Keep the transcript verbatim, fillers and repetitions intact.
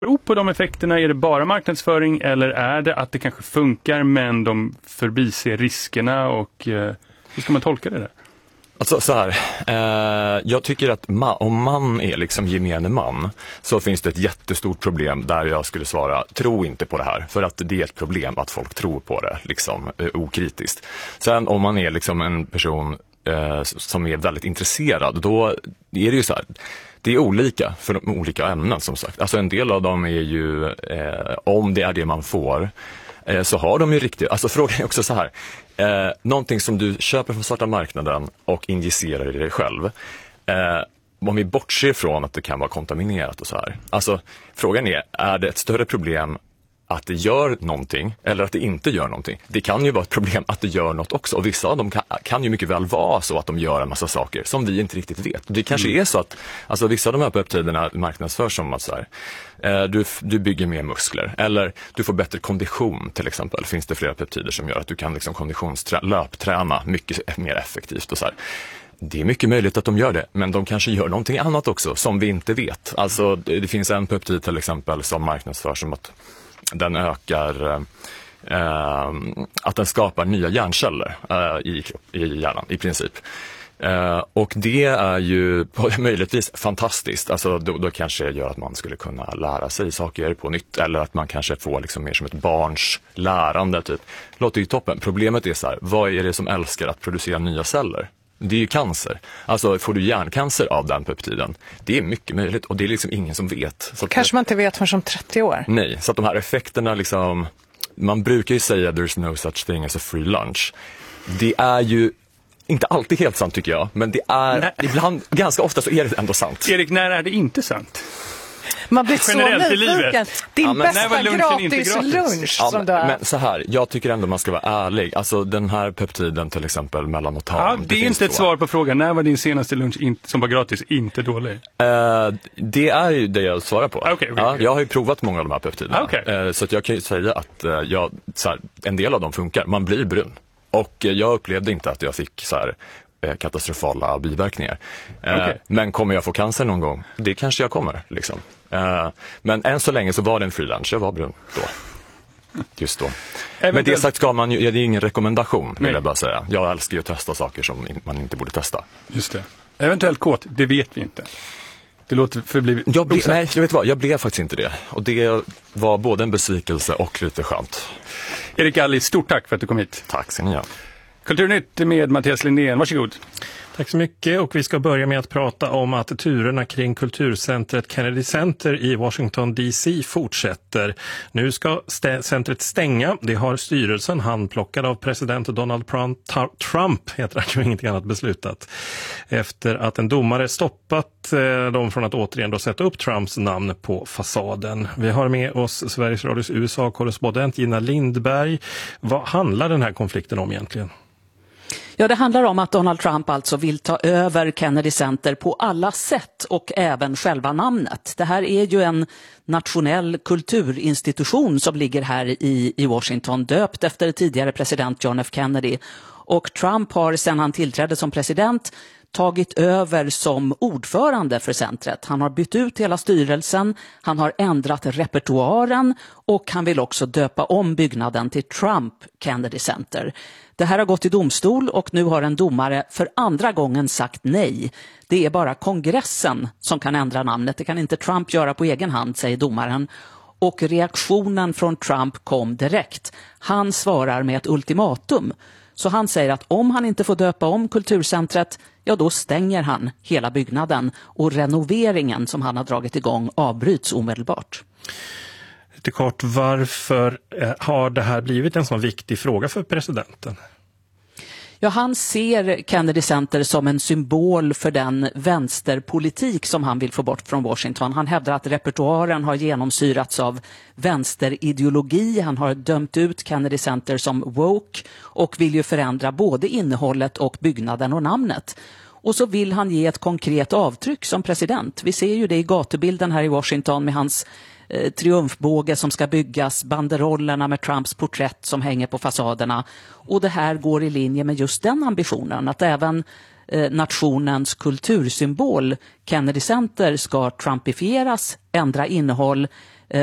beror på de effekterna? Är det bara marknadsföring eller är det att det kanske funkar men de förbiser riskerna och eh, hur ska man tolka det där? Alltså så här, eh, jag tycker att ma- om man är liksom gemene man så finns det ett jättestort problem där jag skulle svara, tro inte på det här. För att det är ett problem att folk tror på det liksom eh, okritiskt. Sen om man är liksom en person eh, som är väldigt intresserad, då är det ju så här. Det är olika för de olika ämnen som sagt. Alltså en del av dem är ju, eh, om det är det man får, eh, så har de ju riktigt, alltså frågan är också så här. Eh, någonting som du köper från svarta marknaden och injicerar i dig själv. Eh, om vi bortser från att det kan vara kontaminerat och så här. Alltså frågan är, är det ett större problem att det gör någonting eller att det inte gör någonting? Det kan ju vara ett problem att det gör något också. Och vissa av dem kan, kan ju mycket väl vara så att de gör en massa saker som vi inte riktigt vet. Det kanske mm. är så att alltså, vissa av de här peptiderna marknadsförs som att så här, eh, du, du bygger mer muskler eller du får bättre kondition till exempel. Finns det flera peptider som gör att du kan liksom konditionslöpträna mycket mer effektivt och så här. Det är mycket möjligt att de gör det, men de kanske gör någonting annat också som vi inte vet. Alltså det, det finns en peptid till exempel som marknadsförs som att den ökar, eh, att den skapar nya hjärnceller eh, i, i hjärnan i princip. Eh, och det är ju möjligtvis fantastiskt. Alltså då, då kanske det gör att man skulle kunna lära sig saker på nytt eller att man kanske får liksom mer som ett barns lärande typ. Låter ju toppen. Problemet är så här, vad är det som älskar att producera nya celler? Det är ju cancer. Alltså får du hjärncancer av den peptiden? Det är mycket möjligt och det är liksom ingen som vet. Så kanske att, man inte vet förrän om trettio år. Nej, så att de här effekterna liksom, man brukar ju säga there's no such thing as a free lunch. Det är ju inte alltid helt sant tycker jag, men det är Nej. ibland, ganska ofta så är det ändå sant. Erik, när är det inte sant? Man blir generellt så nyfiken. Din ja, bästa gratis lunch ja, som men, men så här, jag tycker ändå man ska vara ärlig. Alltså den här peptiden till exempel melanotan. Ja, det, det är inte ett svar på frågan. När var din senaste lunch in, som var gratis inte dålig? Uh, det är ju det jag svarar på. Okay, okay, ja, okay. Jag har ju provat många av de här peptiderna. Okay. Uh, så att jag kan ju säga att uh, jag, så här, en del av dem funkar. Man blir brun. Och uh, jag upplevde inte att jag fick så här katastrofala biverkningar. Okay. Uh, men kommer jag få cancer någon gång? Det kanske jag kommer liksom. Uh, men än så länge så var det en freelance. Jag var brun då. Just då. Eventuellt... Men det sagt ska man ju, det är ingen rekommendation vill Nej. jag bara säga. Jag älskar ju att testa saker som man inte borde testa. Just det. Eventuellt kåt, det vet vi inte. Det låter förbli... Jag ble, nej, jag vet vad, jag blev faktiskt inte det. Och det var både en besvikelse och lite skönt. Erik Alli, stort tack för att du kom hit. Tack ska ni ha. Kulturnytt med Mattias Lindén, varsågod. Tack så mycket och vi ska börja med att prata om att turerna kring kulturcentret Kennedy Center i Washington D C fortsätter. Nu ska st- centret stänga, det har styrelsen handplockad av president Donald Trump, heter han ju ingenting annat beslutat. Efter att en domare stoppat eh, dem från att återigen då sätta upp Trumps namn på fasaden. Vi har med oss Sveriges Radios U S A-korrespondent Gina Lindberg. Vad handlar den här konflikten om egentligen? Ja, det handlar om att Donald Trump alltså vill ta över Kennedy Center på alla sätt och även själva namnet. Det här är ju en nationell kulturinstitution som ligger här i, i Washington, döpt efter tidigare president John F. Kennedy. Och Trump har sedan han tillträdde som president tagit över som ordförande för centret. Han har bytt ut hela styrelsen, han har ändrat repertoaren och han vill också döpa om byggnaden till Trump Kennedy Center. Det här har gått till domstol och nu har en domare för andra gången sagt nej. Det är bara kongressen som kan ändra namnet. Det kan inte Trump göra på egen hand, säger domaren. Och reaktionen från Trump kom direkt. Han svarar med ett ultimatum. Så han säger att om han inte får döpa om kulturcentret, ja då stänger han hela byggnaden och renoveringen som han har dragit igång avbryts omedelbart. Lite kort, varför har det här blivit en sån viktig fråga för presidenten? Ja, han ser Kennedy Center som en symbol för den vänsterpolitik som han vill få bort från Washington. Han hävdar att repertoaren har genomsyrats av vänsterideologi. Han har dömt ut Kennedy Center som woke och vill ju förändra både innehållet och byggnaden och namnet. Och så vill han ge ett konkret avtryck som president. Vi ser ju det i gatubilden här i Washington med hans eh, triumfbåge som ska byggas, banderollerna med Trumps porträtt som hänger på fasaderna. Och det här går i linje med just den ambitionen att även eh, nationens kultursymbol Kennedy Center ska trumpifieras, ändra innehåll